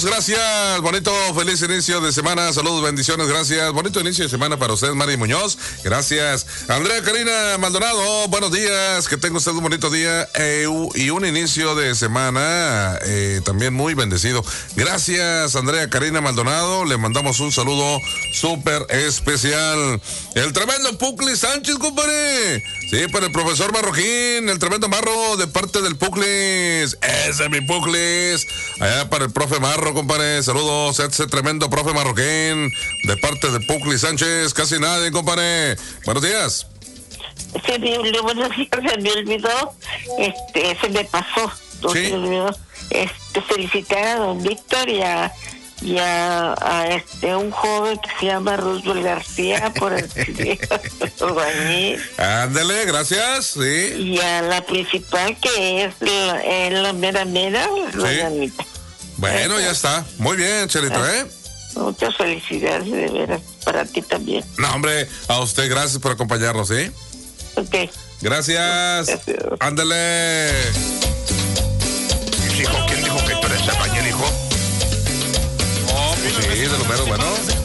saludos, gracias. Bonito, feliz inicio de semana. Saludos, bendiciones, gracias. Bonito inicio de semana para usted, Mari Muñoz. Gracias. Andrea Karina Maldonado, buenos días. Que tenga usted un bonito día y un inicio de semana también muy bendecido. Gracias, Andrea Karina Maldonado. Le mandamos un saludo súper especial. El tremendo Pucli Sánchez, compadre. Sí, para el profesor Marroquín, el tremendo Marro de parte del Puclis. Ese es mi Puclis. Allá para el profe Marro, compadre. Saludos a ese tremendo profe Marroquín de parte del Puclis Sánchez. Casi nadie, compadre. Buenos días. Sí, buenos días, se me olvidó, se me pasó. Sí. Se me olvidó, felicitar a don Víctor y a un joven que se llama Roosevelt García por el albañil. Ándale, gracias, sí. Y a la principal que es la mera doña Anita. Bueno, ya está. Muy bien, Chelito, Muchas felicidades, de veras, para ti también. No, hombre, a usted gracias por acompañarnos, ¿sí? Ok. Gracias. Ándale. Hijo, ¿quién dijo que tú eres albañil, hijo? Sí, de lo mero bueno.